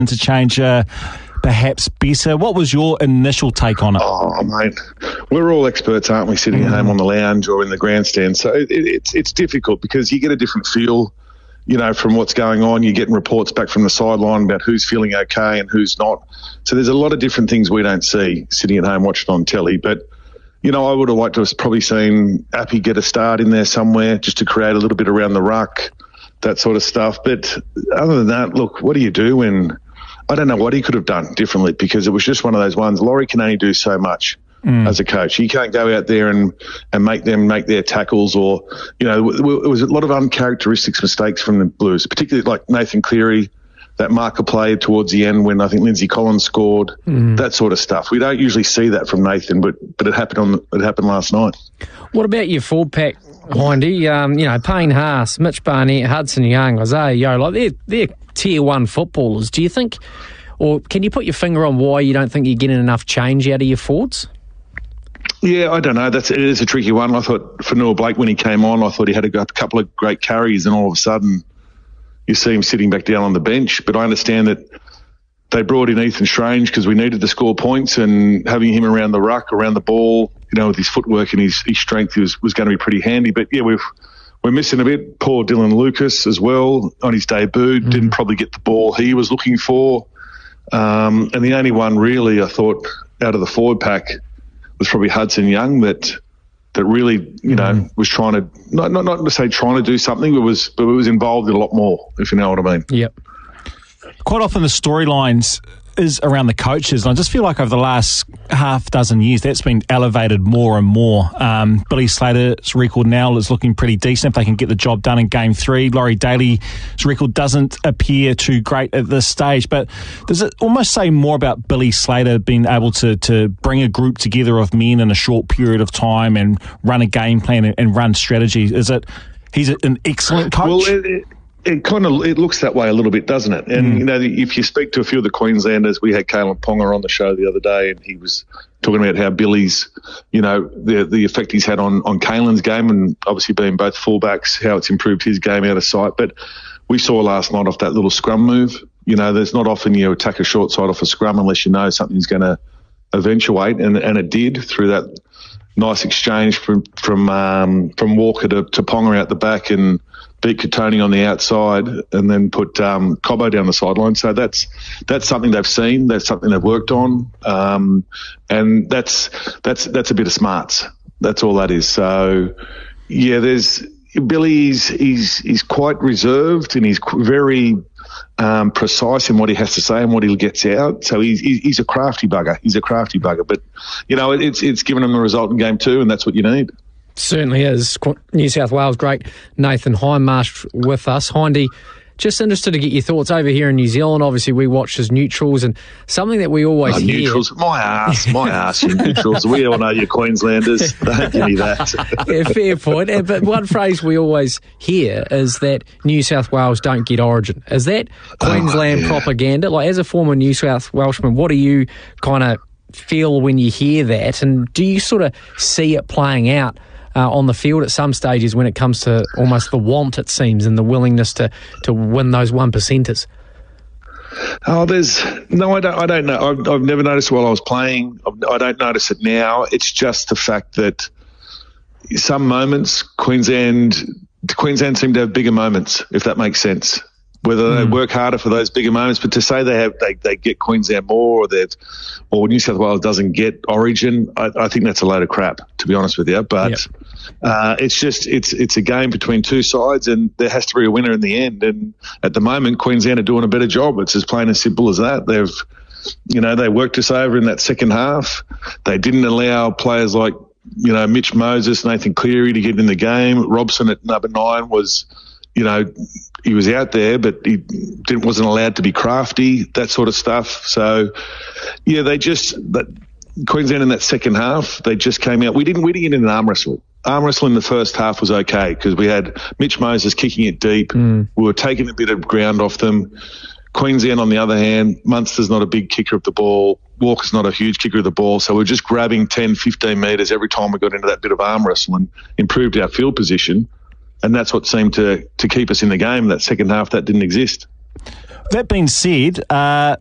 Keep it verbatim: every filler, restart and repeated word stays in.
interchange uh, perhaps better. What was your initial take on it? Oh, mate, we're all experts, aren't we, sitting mm. at home on the lounge or in the grandstand? So it, it, it's it's difficult because you get a different feel, you know, from what's going on. You're getting reports back from the sideline about who's feeling okay and who's not. So there's a lot of different things we don't see sitting at home watching on telly. But, you know, I would have liked to have probably seen Appy get a start in there somewhere just to create a little bit around the ruck, that sort of stuff. But other than that, look, what do you do when I don't know what he could have done differently, because it was just one of those ones. Laurie can only do so much mm. as a coach. He can't go out there and, and make them make their tackles, or, you know, it was a lot of uncharacteristic mistakes from the Blues, particularly like Nathan Cleary, that marker play towards the end when I think Lindsay Collins scored, mm. that sort of stuff. We don't usually see that from Nathan, but but it happened on it happened last night. What about your forward pack, Hindy? Um, you know, Payne Haas, Mitch Barnett, Hudson Young, Isaiah Yeo, like they're they're tier one footballers. Do you think, or can you put your finger on why you don't think you're getting enough change out of your forwards? Yeah, I don't know. That's it is a tricky one. I thought for Noah Blake when he came on, I thought he had a couple of great carries, and all of a sudden you see him sitting back down on the bench. But I understand that they brought in Ethan Strange because we needed to score points, and having him around the ruck, around the ball, you know, with his footwork and his, his strength was, was going to be pretty handy. But yeah, we've, we're missing a bit. Poor Dylan Lucas as well on his debut, mm-hmm. didn't probably get the ball he was looking for. Um, and the only one really I thought out of the forward pack was probably Hudson Young that that really, you know, mm. was trying to, not, not not to say trying to do something, but was but was involved in a lot more, if you know what I mean. Yep. Quite often the storylines is around the coaches, and I just feel like over the last half dozen years that's been elevated more and more. Um, Billy Slater's record now is looking pretty decent if they can get the job done in game three. Laurie Daly's record doesn't appear too great at this stage, but does it almost say more about Billy Slater being able to, to bring a group together of men in a short period of time and run a game plan and, and run strategy? Is it he's an excellent coach? Well, it, it, It kind of it looks that way a little bit, doesn't it? And, mm. you know, if you speak to a few of the Queenslanders, we had Kalen Ponga on the show the other day, and he was talking about how Billy's, you know, the the effect he's had on, on Kalen's game, and obviously being both fullbacks, how it's improved his game out of sight. But we saw last night off that little scrum move, you know, there's not often you attack a short side off a scrum unless you know something's going to eventuate, and, and it did through that nice exchange from from um, from Walker to, to Ponga out the back, and beat Katoni on the outside, and then put um, Cobbo down the sideline. So that's that's something they've seen. That's something they've worked on, um, and that's that's that's a bit of smarts. That's all that is. So yeah, there's Billy's he's he's quite reserved, and he's very um, precise in what he has to say and what he gets out. So he's he's a crafty bugger. He's a crafty bugger. But you know, it's it's given him the result in game two, and that's what you need. Certainly is. New South Wales great Nathan Hindmarsh with us. Hindy, just interested to get your thoughts over here in New Zealand. Obviously, we watch as neutrals, and something that we always oh, hear... Neutrals? My ass, my ass, you neutrals. We all know you're Queenslanders. Don't give me that. Yeah, fair point. But one phrase we always hear is that New South Wales don't get origin. Is that Queensland oh, yeah. propaganda? Like, as a former New South Welshman, what do you kind of feel when you hear that? And do you sort of see it playing out Uh, on the field at some stages when it comes to almost the want, it seems, and the willingness to, to win those one percenters? Oh, there's no, I don't, I don't know. I've, I've never noticed while I was playing. I don't notice it now. It's just the fact that some moments Queensland, Queensland seem to have bigger moments, if that makes sense. Whether they mm. work harder for those bigger moments, but to say they have they, they get Queensland more, or that or New South Wales doesn't get origin, I, I think that's a load of crap, to be honest with you. But yep. uh, it's just it's it's a game between two sides, and there has to be a winner in the end. And at the moment, Queensland are doing a better job. It's as plain and simple as that. They've you know they worked us over in that second half. They didn't allow players like you know Mitch Moses, Nathan Cleary to get in the game. Robson at number nine was. You know, he was out there, but he didn't, wasn't allowed to be crafty, that sort of stuff. So, yeah, they just, but Queensland in that second half, they just came out. We didn't, we didn't get an arm wrestle. Arm wrestle in the first half was okay because we had Mitch Moses kicking it deep. Mm. We were taking a bit of ground off them. Queensland, on the other hand, Munster's not a big kicker of the ball. Walker's not a huge kicker of the ball. So we're just grabbing ten, fifteen metres every time we got into that bit of arm wrestle and improved our field position. And that's what seemed to, to keep us in the game. That second half, that didn't exist. That being said, uh,